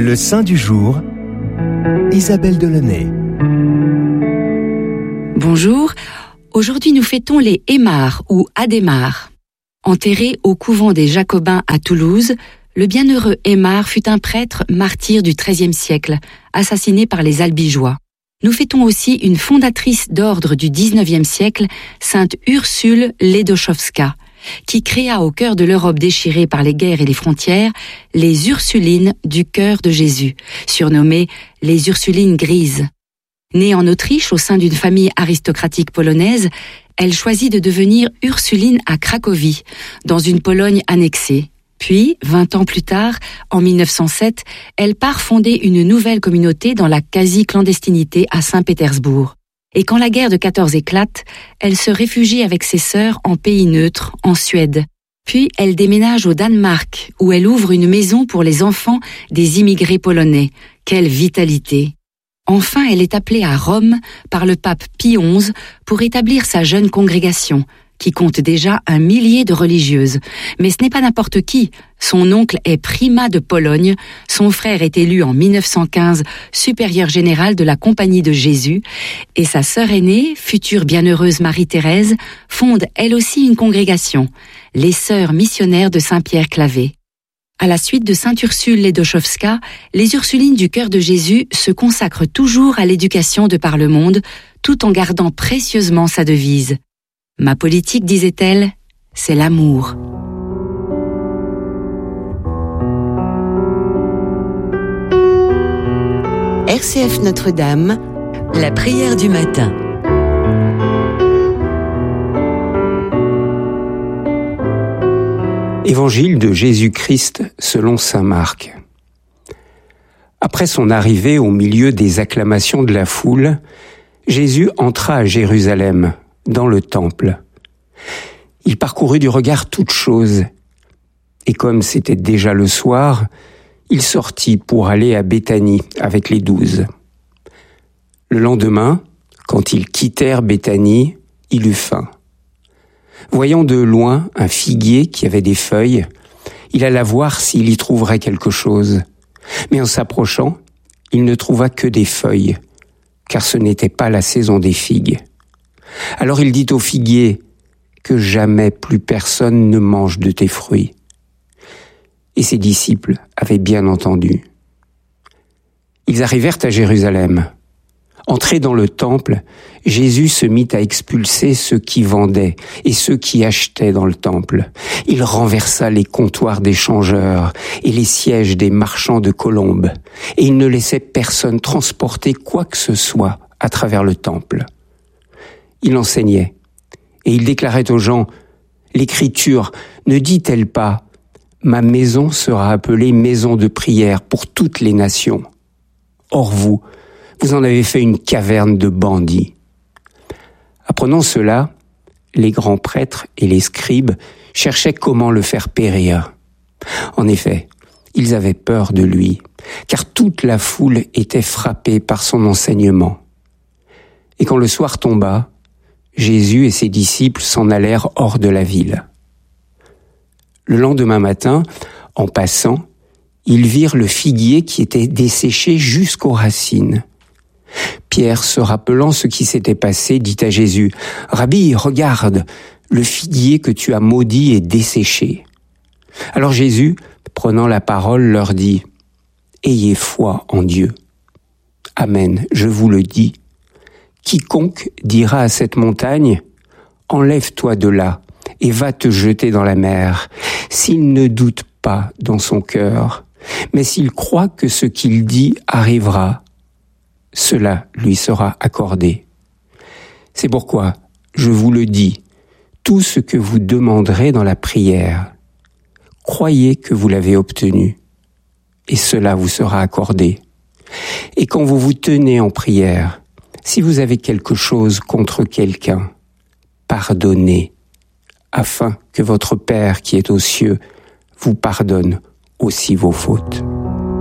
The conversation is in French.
Le saint du jour, Isabelle Delaunay. Bonjour, aujourd'hui nous fêtons les Aymar ou Adhémar. Enterré au couvent des Jacobins à Toulouse, le bienheureux Aymar fut un prêtre martyr du XIIIe siècle, assassiné par les Albigeois. Nous fêtons aussi une fondatrice d'ordre du XIXe siècle, sainte Ursule Ledochowska, qui créa au cœur de l'Europe déchirée par les guerres et les frontières les Ursulines du cœur de Jésus, surnommées les Ursulines grises. Née en Autriche au sein d'une famille aristocratique polonaise, elle choisit de devenir Ursuline à Cracovie, dans une Pologne annexée. Puis, 20 ans plus tard, en 1907, elle part fonder une nouvelle communauté dans la quasi-clandestinité à Saint-Pétersbourg. Et quand la guerre de 14 éclate, elle se réfugie avec ses sœurs en pays neutre, en Suède. Puis elle déménage au Danemark, où elle ouvre une maison pour les enfants des immigrés polonais. Quelle vitalité! Enfin, elle est appelée à Rome par le pape Pie XI pour établir sa jeune congrégation, qui compte déjà 1 millier de religieuses. Mais ce n'est pas n'importe qui. Son oncle est primat de Pologne, son frère est élu en 1915 supérieur général de la Compagnie de Jésus, et sa sœur aînée, future bienheureuse Marie-Thérèse, fonde elle aussi une congrégation, les Sœurs missionnaires de Saint-Pierre-Clavé. À la suite de sainte Ursule Ledochowska, les Ursulines du cœur de Jésus se consacrent toujours à l'éducation de par le monde, tout en gardant précieusement sa devise. Ma politique, disait-elle, c'est l'amour. RCF Notre-Dame, la prière du matin. Évangile de Jésus-Christ selon saint Marc. Après son arrivée au milieu des acclamations de la foule, Jésus entra à Jérusalem, dans le temple. Il parcourut du regard toutes choses, et comme c'était déjà le soir, il sortit pour aller à Béthanie avec les 12. Le lendemain, quand ils quittèrent Béthanie, il eut faim. Voyant de loin un figuier qui avait des feuilles, il alla voir s'il y trouverait quelque chose. Mais en s'approchant, il ne trouva que des feuilles, car ce n'était pas la saison des figues. Alors il dit au figuier, « Que jamais plus personne ne mange de tes fruits. » Et ses disciples avaient bien entendu. Ils arrivèrent à Jérusalem. Entré dans le temple, Jésus se mit à expulser ceux qui vendaient et ceux qui achetaient dans le temple. Il renversa les comptoirs des changeurs et les sièges des marchands de colombes, et il ne laissait personne transporter quoi que ce soit à travers le temple. Il enseignait, et il déclarait aux gens, « L'Écriture ne dit-elle pas, « Ma maison sera appelée maison de prière pour toutes les nations. » Or vous en avez fait une caverne de bandits. » Apprenant cela, les grands prêtres et les scribes cherchaient comment le faire périr. En effet, ils avaient peur de lui, car toute la foule était frappée par son enseignement. Et quand le soir tomba, Jésus et ses disciples s'en allèrent hors de la ville. Le lendemain matin, en passant, ils virent le figuier qui était desséché jusqu'aux racines. Pierre, se rappelant ce qui s'était passé, dit à Jésus, « Rabbi, regarde, le figuier que tu as maudit est desséché. » Alors Jésus, prenant la parole, leur dit, « Ayez foi en Dieu. Amen, je vous le dis. Quiconque dira à cette montagne, « Enlève-toi de là et va te jeter dans la mer », s'il ne doute pas dans son cœur, mais s'il croit que ce qu'il dit arrivera, cela lui sera accordé. C'est pourquoi, je vous le dis, tout ce que vous demanderez dans la prière, croyez que vous l'avez obtenu, et cela vous sera accordé. Et quand vous vous tenez en prière, si vous avez quelque chose contre quelqu'un, pardonnez, afin que votre Père qui est aux cieux vous pardonne aussi vos fautes.